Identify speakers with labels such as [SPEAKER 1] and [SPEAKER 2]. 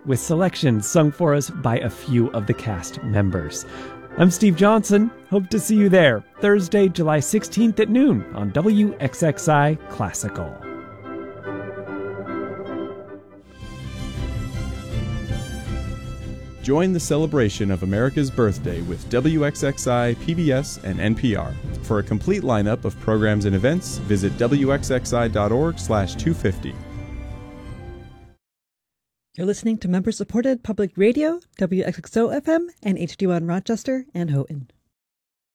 [SPEAKER 1] with selections sung for us by a few of the cast members. I'm Steve Johnson. Hope to see you there Thursday, July 16th at noon on WXXI Classical.
[SPEAKER 2] Join the celebration of America's birthday with WXXI, PBS, and NPR. For a complete lineup of programs and events, visit wxxi.org/250.
[SPEAKER 3] You're listening to member-supported public radio, WXXO FM, and HD1 Rochester and Houghton.